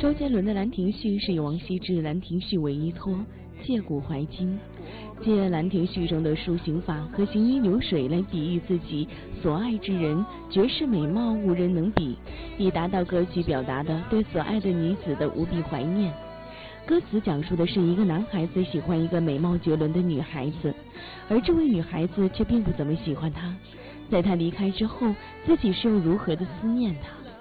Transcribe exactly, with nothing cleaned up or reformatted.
周杰伦的《兰亭序》是以王羲之《兰亭序》为依托，借古怀今，借《兰亭序》中的抒行法和行云流水来比喻自己所爱之人绝世美貌无人能比，以达到歌曲表达的对所爱的女子的无比怀念。歌词讲述的是一个男孩子喜欢一个美貌绝伦的女孩子，而这位女孩子却并不怎么喜欢他，在他离开之后，自己是又如何的思念他。